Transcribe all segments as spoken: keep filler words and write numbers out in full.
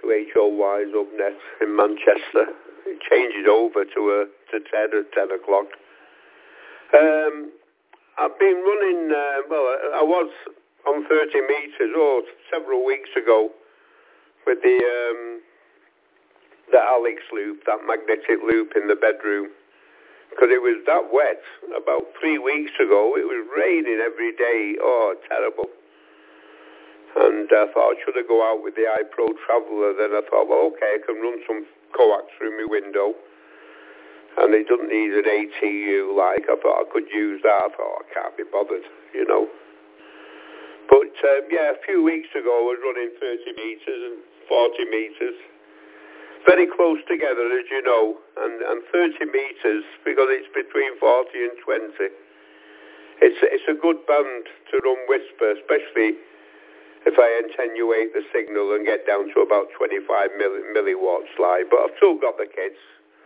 to H O Y's Upnet in Manchester. It changes over to a to ten at ten o'clock. Um, I've been running. Uh, well, I, I was on thirty meters oh several weeks ago with the um, the Alex loop, that magnetic loop in the bedroom, because it was that wet about three weeks ago. It was raining every day. Oh, terrible. And I thought, should I go out with the iPro Traveller? Then I thought, well, okay, I can run some coax through my window. And it doesn't need an A T U like. I thought I could use that. I thought, I can't be bothered, you know. But, um, yeah, a few weeks ago I was running thirty metres and forty metres. Very close together, as you know. And, and thirty metres, because it's between forty and twenty. It's, it's a good band to run Whisper, especially if I attenuate the signal and get down to about twenty-five milli- milliwatts like. But I've still got the kits,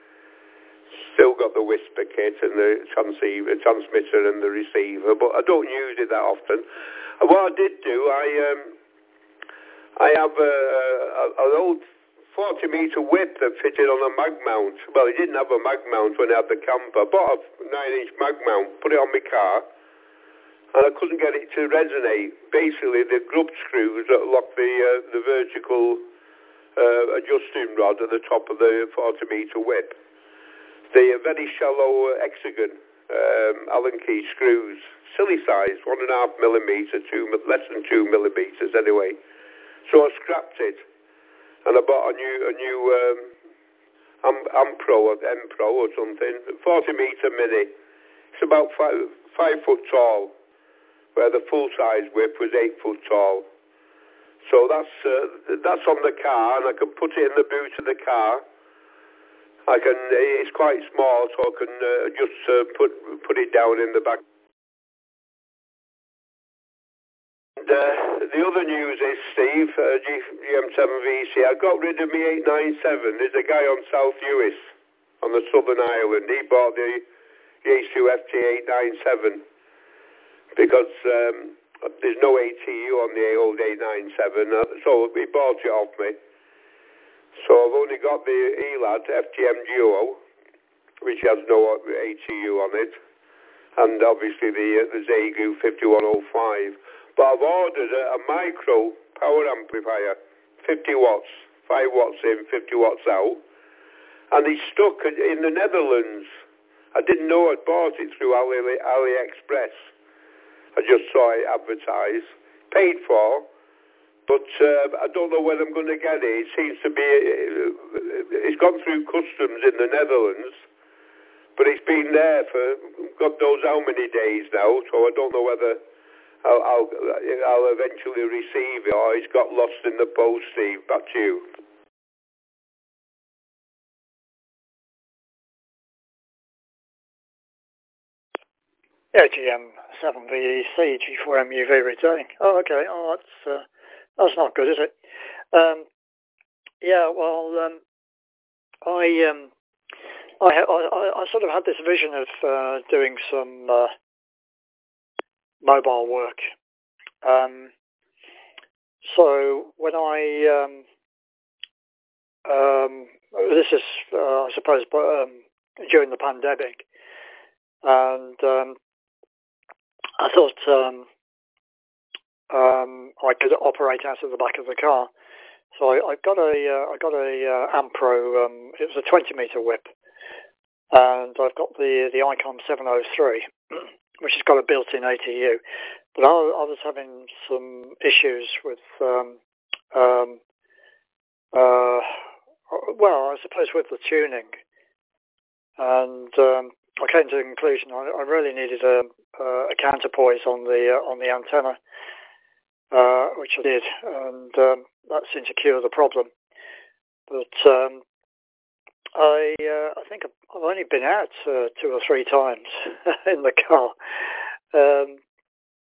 still got the Whisper kit and the transceiver, transmitter and the receiver, but I don't use it that often. And what I did do, I um, I have a, a, an old forty metre whip that fitted on a mag mount. Well, it didn't have a mag mount when I had the camper. I bought a nine inch mag mount, put it on my car, and I couldn't get it to resonate. Basically, the grub screws that lock the uh, the vertical uh, adjusting rod at the top of the forty metre whip. They are very shallow uh, hexagon um, Allen key screws, silly size, one and a half millimetre, two less than two millimetres anyway. So I scrapped it, and I bought a new a new um, Am, Ampro or M-Pro or something, forty metre mini. It's about five five foot tall, where the full-size whip was eight foot tall. So that's uh, that's on the car, and I can put it in the boot of the car. I can. It's quite small, so I can uh, just uh, put put it down in the back. And, uh, the other news is, Steve, uh, G M seven V C. I got rid of my eight nine seven. There's a guy on South Uis, on the Southern Island. He bought the Yaesu F T eight nine seven. Because um, there's no A T U on the old eight nine seven, uh, so he bought it off me. So I've only got the E L A D F T M Duo, which has no A T U on it, and obviously the, uh, the Xiegu fifty-one oh five. But I've ordered a, a micro power amplifier, fifty watts, five watts in, fifty watts out, and it's stuck in the Netherlands. I didn't know I'd bought it through Ali, AliExpress. I just saw it advertised, paid for, but uh, I don't know when I'm going to get it. It seems to be, uh, it's gone through customs in the Netherlands, but it's been there for God knows how many days now, so I don't know whether I'll, I'll, I'll eventually receive it or it's got lost in the post, Steve. Back to you. Yeah, G M seven V E C, G four M U V returning. Oh, okay. Oh, that's uh, that's not good, is it? Um, yeah. Well, um, I, um, I I I sort of had this vision of uh, doing some uh, mobile work. Um, so when I um, um, this is uh, I suppose um, during the pandemic, and um, I thought um, um, I could operate out of the back of the car, so I, I got a uh, I got a uh, Ampro. Um, it was a twenty meter whip, and I've got the the ICOM seven oh three, which has got a built-in A T U. But I, I was having some issues with, um, um, uh, well, I suppose with the tuning, and um, I came to the conclusion I, I really needed a, a counterpoise on the uh, on the antenna, uh, which I did, and um, that seemed to cure the problem. But um, I uh, I think I've only been out uh, two or three times in the car. Um,